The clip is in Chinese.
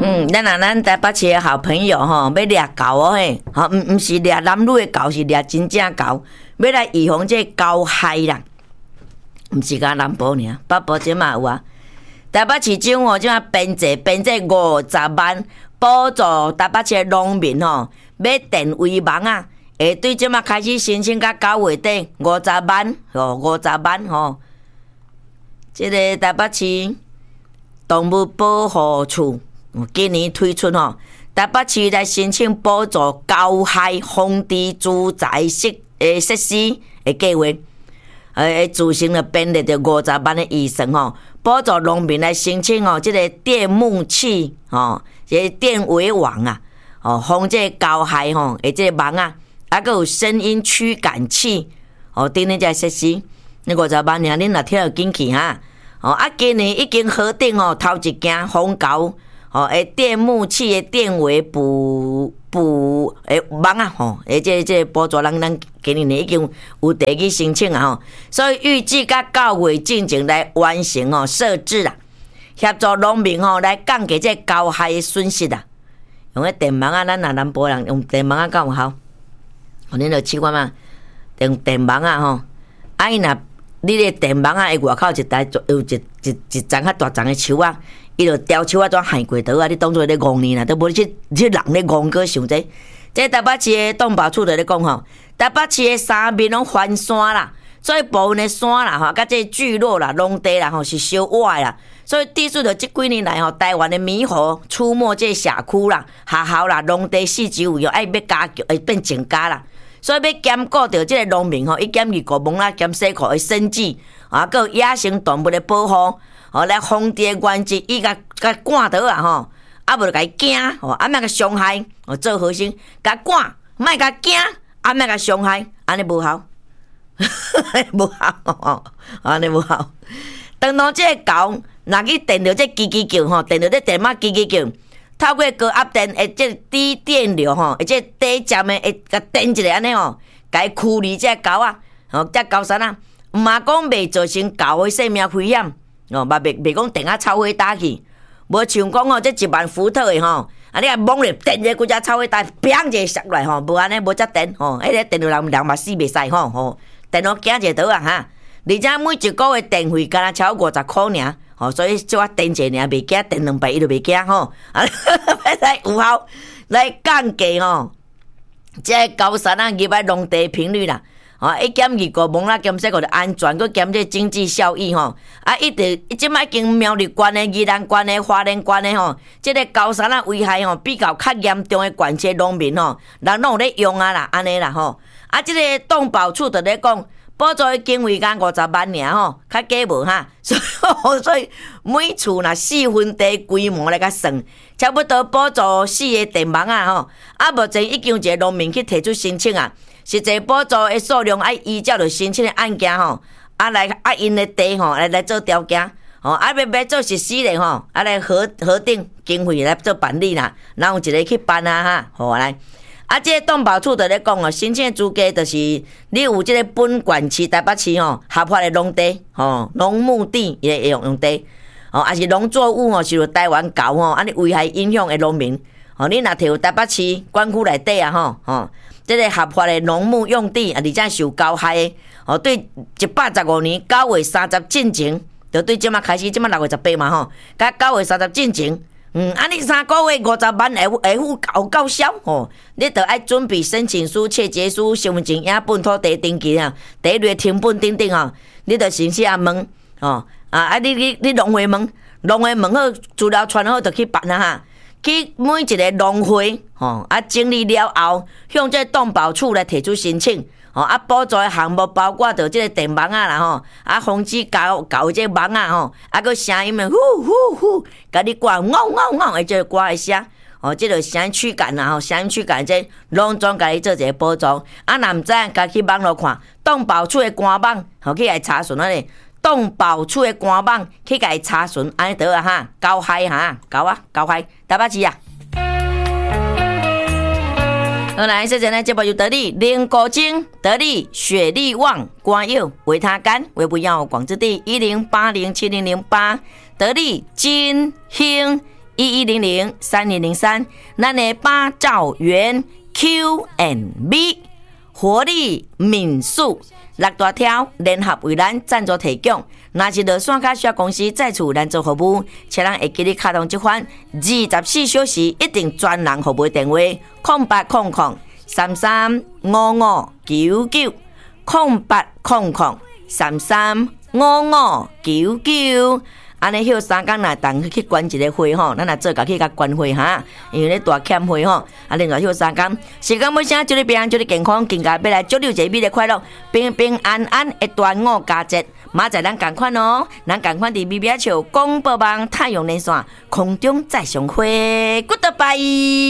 咱台北市的好朋友吼，要掠猴哦嘿，吼，毋是掠男女的猴，是掠真正猴，要来预防这猴害啦。毋是甲南部尔，北部即嘛有啊。台北市政府即嘛编制50万，补助台北市的农民吼，买电围网啊，会对即嘛开始申请到9月底50万，50万吼。即个台北市动物保护处今年推出吼，台北市来申请补助狗害防治住宅设施的计划。自行了编列着50万的预算吼，补助农民来申请哦，这个电木器吼，这个电围网啊，防这狗害吼，这个网啊，还佫有声音驱赶器，等等这设施，那50万尔，恁若听得进去哈。今年已经核定头一件防狗电木器的电围捕网啊这个补助咱今年已经有地去申请啊所以预计到9月进前来完成设置啦，协助农民来降低这狗害的损失啦。用个电网啊，咱南部人用电网啊，敢有效？恁著试看嘛，用电网啊伊若你个电网啊，外口一台有一丛较大丛的树啊，伊就雕树啊，怎害过倒啊？你当作咧戆呢啦，都无去人咧戆个想这。这台北市的动保处就咧讲吼，台北市的三面拢环山啦，所以部分的山啦甲这聚落啦、农地啦是小矮啦，所以地处着这几年来台湾的猕猴出没这社区啦、学校啦、农地四周围爱要加强，会变增加啦。所以要兼顾到这个农民一兼二顾蒙啦兼西库的生计还有野生动物的保护来防治原则，伊甲赶倒啊无就甲伊惊莫甲伤害做好心，甲赶莫甲惊莫甲伤害，安尼无效，无效安尼无效。当这个狗若去电到这叽叽叫电到这电话叽叽叫。透过高压电的这低电流这低针的会甲电一下安尼甲伊驱离这狗啊这狗山啊，毋嘛讲袂造成狗的生命危险嘛袂讲电啊臭火打去，无像讲这1万伏特的你啊猛咧电这几只臭火打，砰一下摔来无安尼无遮电迄个电流人嘛死袂使电脑惊一倒啊哈，而且每一个月电费敢若超50块尔。所以即我电者尔袂惊，电2倍伊就袂惊要来有效来降低这高山啊入来农地频率啦，一减二个蒙啦，兼说个安全，佮兼这经济效益一直即摆已经苗栗县的、宜兰县的、花莲县的这个高山啊危害比较严重的县市农民人拢有咧用啊啦，安尼啦这个动保处就咧讲。补助的经费才50万尔较加无哈，所以每厝若4分地规模来甲算，差不多补助4个电网啊目前已经有一个农民去提出申请啊，实际补助的数量爱依照着申请的案件来因的地来做条件要做实施咧来核定经费来做办理啦，然后一个去办啊来。这个动保处就咧讲申请的资格就是你有这个本县市台北市合法的农地农牧地也用地还是农作物是台湾狗安尼危害影响的农民你若摕有台北市管区内底啊这个合法的农牧用地而且受狗害的对115年9月30进前，就对即马开始，即马6月18嘛甲9月30进前。你3个月50万会付够少你得爱准备申请书、切结书、身份证影本、土地登记第一类成本等等你得先去问你农会问好，资料传好就去办去每一个农会整理了后，向这动保处来提出申请补助的项目包括着这个电网啦防止狗这网个声音呼呼呼，甲你挂嗷嗷嗷的这挂的声这个声音驱赶声音驱赶这拢总甲你做一个补助若毋知家去网络看动保处的官网去来查询动保处的官网去甲伊查询安尼倒狗害狗害台北市好来，这阵呢节目由得力林国精、得力雪力旺、瓜柚、维他甘、维不药广之地10807008，得力金兴 1100-3203，咱的八兆元 Q&B 活力民宿6大条联合为咱赞助提供。若是落线甲小公司再次咱做服务，请人会记你卡通这款24小时一定专人服务电话0800335599 0800335599。安尼休3天若当去关一个会吼，咱若做甲去甲关会哈，因为咧大欠会吼，另外休3天，时间尾声，祝你平安，祝你健康，更加要来祝你一个美丽快乐，平平安安的端午佳节。明仔咱同款哦，咱同款伫美美笑广播网太阳连线空中再相会 ，Goodbye。